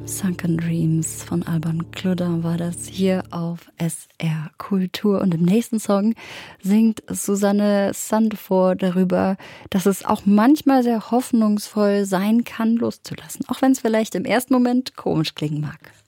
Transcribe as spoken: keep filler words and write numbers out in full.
Sunken Dreams von Alban Kludder war das hier auf S R Kultur. Und im nächsten Song singt Susanne Sandefur darüber, dass es auch manchmal sehr hoffnungsvoll sein kann, loszulassen. Auch wenn es vielleicht im ersten Moment komisch klingen mag.